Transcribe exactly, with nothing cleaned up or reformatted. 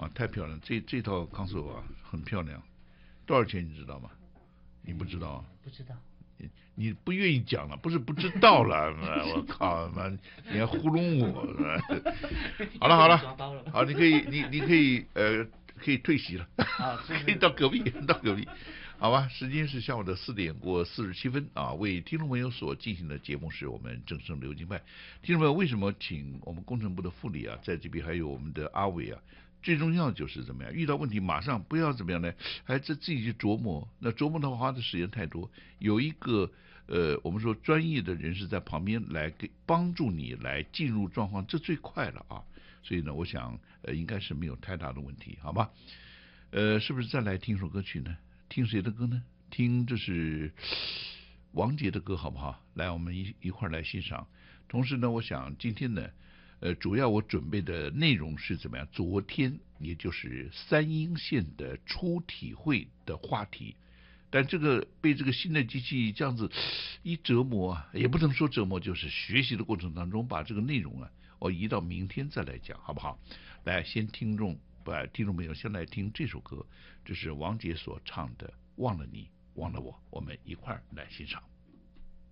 啊，太漂亮！这这套 console 啊，很漂亮，多少钱你知道吗？你不知道啊？ 不知道。 你你不愿意讲了，不是不知道了，我靠，妈，你还糊弄我！好了好了，好，你可以你你可以呃可以退席了，可以到隔壁到隔壁。好吧，时间是下午的四点过四十七分啊。为听众朋友所进行的节目是我们正声流行派。听众朋友，为什么请我们工程部的副理啊，在这边还有我们的阿伟啊？最重要就是怎么样，遇到问题马上不要怎么样呢？还在自己去琢磨。那琢磨的话花的时间太多，有一个呃，我们说专业的人士在旁边来给帮助你来进入状况，这最快了啊。所以呢，我想呃应该是没有太大的问题，好吧？呃，是不是再来听首歌曲呢？听谁的歌呢？听这是王杰的歌好不好？来，我们一一块来欣赏。同时呢，我想今天呢，呃，主要我准备的内容是怎么样？昨天也就是三阴线的初体会的话题，但这个被这个新的机器这样子一折磨啊，也不能说折磨，就是学习的过程当中把这个内容啊，我移到明天再来讲，好不好？来，先听众。把听众朋友先来听这首歌，这是王杰所唱的《忘了你忘了我》，我们一块儿来欣赏。